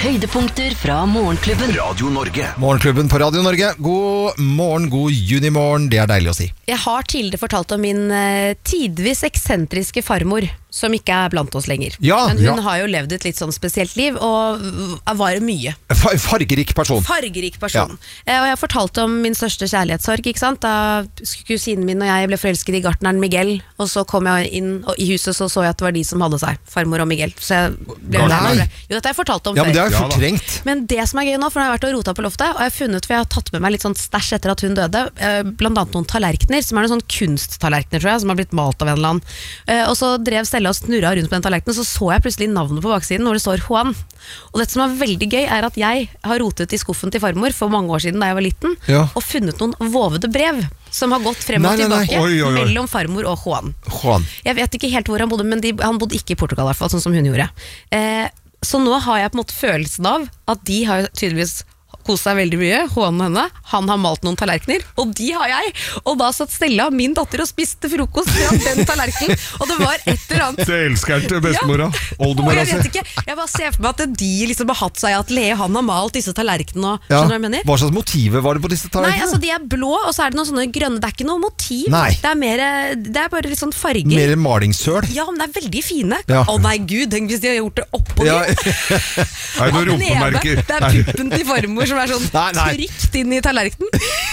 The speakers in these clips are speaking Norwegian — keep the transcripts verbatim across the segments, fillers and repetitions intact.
Høydepunkter fra Morgenklubben. Radio Norge. Morgenklubben på Radio Norge. God morgen, god junimorgen. Det er deilig å si. Jeg har tidligere fortalt om min eh, tidvis eksentriske farmor, som ikke er blant oss lenger. Ja, Men hun ja. har jo levd et litt sånn spesielt liv, og var mye. Fa- Fargerik person. Fargerik person. Eh, og jeg fortalte om min største kjærlighetssorg, ikke sant? Da kusinen min og jeg ble forelsket i gartneren Miguel, og så kom jeg inn, og i huset så så jeg at det var de som hadde seg, farmor og Miguel. Så jeg ble Nei. Jo, dette har jeg fortalt om Ja, men det før. er jo fortrengt. Men det som er gøy nå, for nå har jeg vært og rotet på loftet, og jeg har funnet, for jeg har tatt med meg litt sånn stæsj etter at hun døde, eh, blant annet noen tallerkener, som er noen sånn kunsttallerkener, tror jeg, som har blitt malt av en eller annen. Eh, og så drev Stella og snurra rundt på den tallerkenen, så så jeg plutselig navnet på baksiden, hvor det står Juan. Og det som er veldig gøy, er at jeg har rotet i skuffen til farmor for mange år siden da jeg var liten, Ja. og funnet noen vovede brev, som har gått frem Nei, og nei, nei. tilbake Oi, oi, oi. mellom farmor og Juan. Juan. Jeg vet ikke helt hvor han bodde, men de, han bodde ikke i Portugal i hvert fall, sånn som hun gjorde. Eh, så nå har jeg på en måte følelsen av at de har tydeligvis kost seg veldig mye, Juan og henne. Han har malt noen tallerkener, og de har jeg. Og da satt Stella, min datter, og spiste frokost fra den tallerkenen, og det var et eller annet. Det elsker han til bestemora. Og Oldemora jeg vet si. ikke, jeg bare ser for meg at de liksom har hatt seg at Lea han har malt disse tallerkenene, og, Ja. skjønner du hva jeg mener? Hva slags motiver var det på disse Nei, tallerkenene? altså de er blå, og så er det noen sånne grønne. Det er ikke noe motiv. Nei. Det er, mer, det er bare litt sånn farger. Mer malingssøl. Ja, men det er veldig fine. Å Ja. nei, gud, tenk hvis de har gjort det oppå Ja. de. Er det noen Nede, rumpemerker? det er puppen til farmor som er sånn Nei, nei. trykt inn i tallerkenen.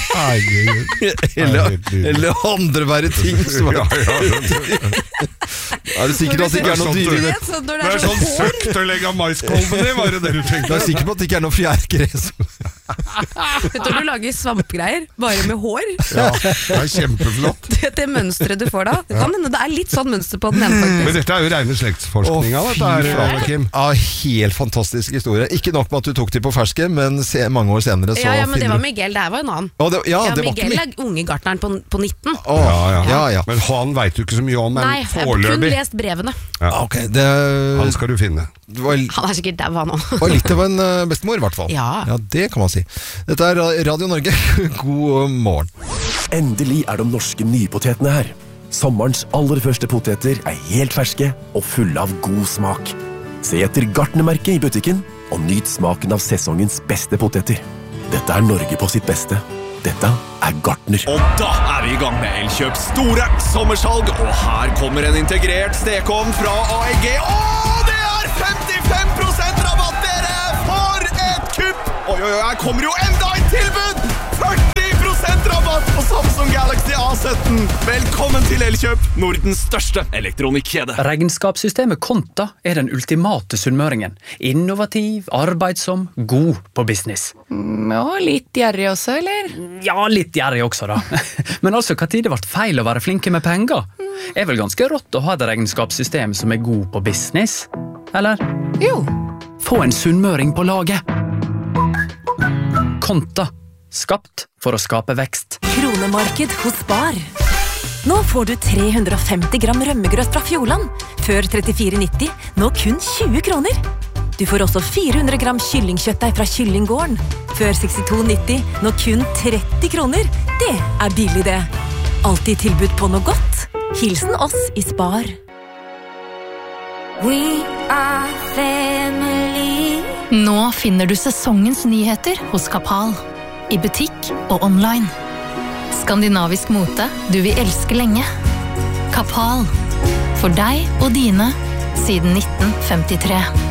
eller, eller andre verre ting som er, Ja, ja. er du sikker på at det ikke er noe Du dyr? vet, sånn, når Det det er er sånn sånn hår. søkt å legge maiskolben i, var det det du Du tenkte? er sikker på at det ikke er noe fjærgress? Vet du, du lager svampgreier bare med hår. Ja, det er kjempeflott. Det, det mønstret du får da. Det kan hende det er litt sånn mønster på den ene, Men faktisk. dette er jo rene slektsforskninga, Å, dette fy er faen. Kim. Ja, helt fantastisk historie. Ikke nok med at du tok de på ferske, men se, mange år senere så Ja, ja, men det finner var du... Miguel, det her var en annen. Å, det, ja, Ja, det var ikke Miguel mye. er unge gartneren på, på nitten. Å, Ja, ja, ja. Men han vet du ikke så mye om, men Nei, jeg har kun foreløpig lest brevene. Ok, det, han skal du finne. det var, Han er sikkert der, han også. var litt av en eh, bestemor i hvert fall. Ja. Ja, det kan man si. Dette er Ra- Radio Norge. God morgen. Endelig er de norske nypotetene her. Sommerens aller første poteter er helt ferske og fulle av god smak. Se etter Gartnermerket i butikken og nyt smaken av sesongens beste poteter. Dette er Norge på sitt beste. Dette er Gartner. Og da er vi i gang med Elkjøps store sommersalg, og her kommer en integrert stekeovn fra A E G. Åh, det er femtifem prosent rabatt, dere! For et kupp! Oi, oi, oi, her kommer jo enda et tilbud! førti prosent rabatt på Samsung Galaxy A sytten. Velkommen til Elkjøp, Nordens største elektronikkjede. Regnskapssystemet Konta er den ultimate sunnmøringen. Innovativ, arbeidsom, god på business. Og litt gjerrig også, eller? Ja, litt gjerrig også da. Men altså, hva tid det ble feil å være flinke med penger? Er vel ganske rått å ha et regnskapssystem som er god på business? Eller? Jo. Få en sunnmøring på laget. Konta. Skapt for å skape vekst. Kronemarked hos Spar. Nå får du tre hundre og femti gram rømmegrøt fra Fjordland. Før trettifire nitti, nå kun tjue kroner. Du får også fire hundre gram kyllingkjøttdeig fra Kyllinggården. Før sekstito nitti, nå kun tretti kroner. Det er billig det. Alltid tilbud på noe godt. Hilsen oss i Spar. We are family. Nå finner du sesongens nyheter hos Kapal. I butikk og online. Skandinavisk mote du vil elske lenge. Kapal. For deg og dine siden nitten femtitre.